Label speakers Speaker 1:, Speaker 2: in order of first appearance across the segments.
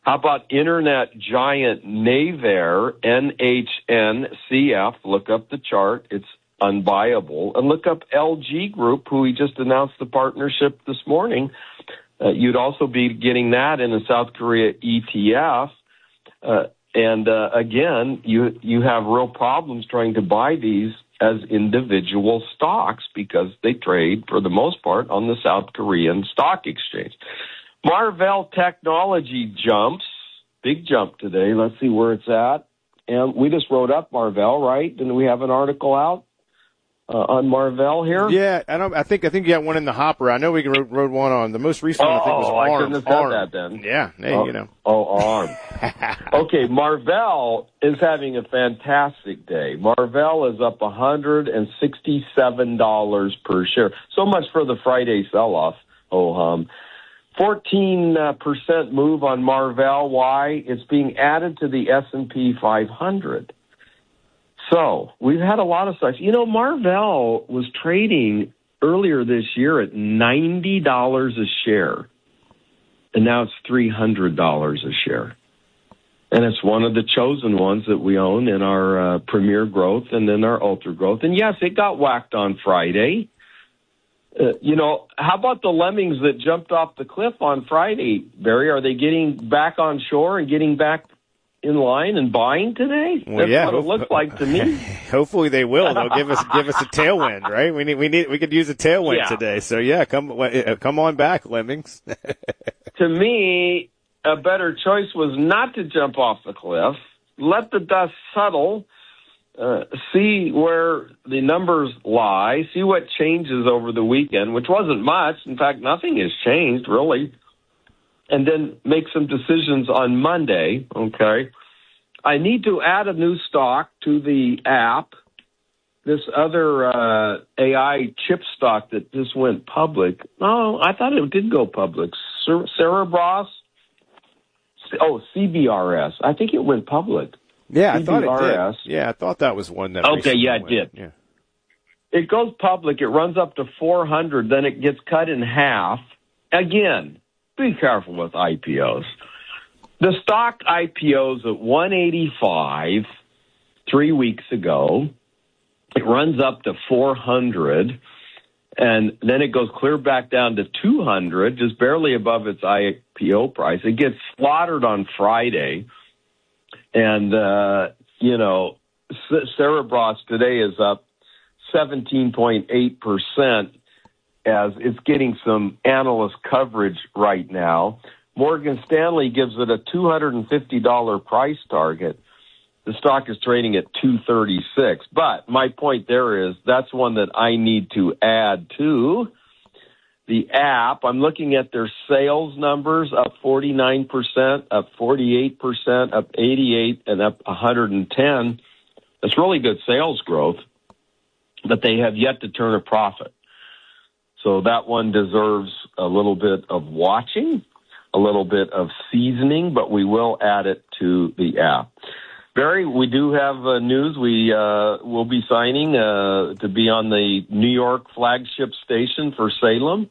Speaker 1: How about internet giant Naver, NHNCF? Look up the chart. It's unbuyable. And look up LG Group, who we just announced the partnership this morning. You'd also be getting that in a South Korea ETF. Again, you have real problems trying to buy these as individual stocks because they trade, for the most part, on the South Korean stock exchange. Marvell Technology jumps. Big jump today. Let's see where it's at. And we just wrote up Marvell, right? Didn't we have an article out on Marvell here?
Speaker 2: Yeah, I think you got one in the hopper. I know we wrote one on the most recent one. I think was ARM.
Speaker 1: I couldn't have said that then.
Speaker 2: Yeah, you know.
Speaker 1: ARM. Okay, Marvell is having a fantastic day. Marvell is up $167 per share. So much for the Friday sell-off. 14% move on Marvell. Why? It's being added to the S&P 500. So we've had a lot of such. You know, Marvell was trading earlier this year at $90 a share, and now it's $300 a share. And it's one of the chosen ones that we own in our Premier Growth and in our Ultra Growth. And yes, it got whacked on Friday. How about the lemmings that jumped off the cliff on Friday, Barry? Are they getting back on shore and getting back in line and buying today?
Speaker 2: Well,
Speaker 1: That's what it looks like to me.
Speaker 2: Hopefully they will. They'll give us a tailwind, right? We could use a tailwind today. So yeah, come on back, lemmings.
Speaker 1: To me, a better choice was not to jump off the cliff. Let the dust settle. See where the numbers lie, see what changes over the weekend, which wasn't much. In fact, nothing has changed, really. And then make some decisions on Monday, okay? I need to add a new stock to the app. This other AI chip stock that just went public. Oh, I thought it did go public. Cerebras? CBRS. I think it went public.
Speaker 2: Yeah, I thought it did. Yeah, I thought that was one that.
Speaker 1: Okay, yeah, it did.
Speaker 2: Yeah.
Speaker 1: It goes public. It runs up to 400. Then it gets cut in half. Again, be careful with IPOs. The stock IPOs at 185 3 weeks ago. It runs up to 400, and then it goes clear back down to 200, just barely above its IPO price. It gets slaughtered on Friday. And, Cerebras today is up 17.8% as it's getting some analyst coverage right now. Morgan Stanley gives it a $250 price target. The stock is trading at $236. But my point there is that's one that I need to add to the app. I'm looking at their sales numbers, up 49%, up 48%, up 88%, and up 110%. That's really good sales growth, but they have yet to turn a profit. So that one deserves a little bit of watching, a little bit of seasoning, but we will add it to the app. Barry, we do have news. We will be signing to be on the New York flagship station for Salem.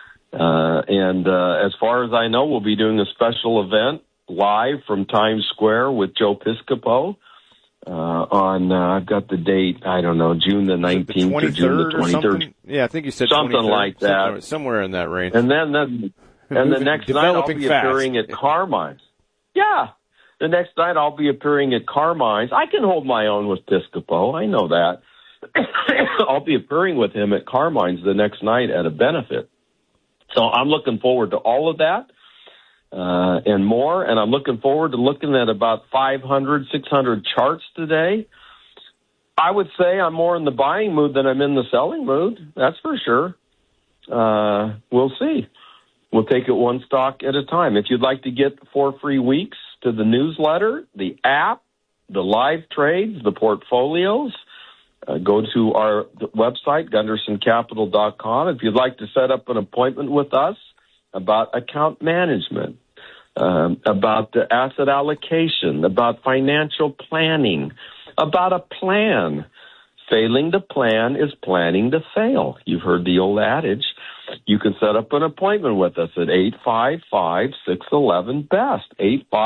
Speaker 1: And as far as I know, we'll be doing a special event live from Times Square with Joe Piscopo on, I've got the date, I don't know, June the 19th or June the 23rd.
Speaker 2: Yeah, I think you said
Speaker 1: something
Speaker 2: 23rd,
Speaker 1: like that.
Speaker 2: Somewhere in that range.
Speaker 1: And then the next night I'll be appearing at Carmine's. Yeah. The next night I'll be appearing at Carmine's. I can hold my own with Piscopo. I know that. I'll be appearing with him at Carmine's the next night at a benefit. So I'm looking forward to all of that and more. And I'm looking forward to looking at about 500, 600 charts today. I would say I'm more in the buying mood than I'm in the selling mood. That's for sure. We'll see. We'll take it one stock at a time. If you'd like to get 4 free weeks to the newsletter, the app, the live trades, the portfolios, go to our website, GundersonCapital.com. If you'd like to set up an appointment with us about account management, about the asset allocation, about financial planning, about a plan. Failing to plan is planning to fail. You've heard the old adage. You can set up an appointment with us at 855-611-BEST.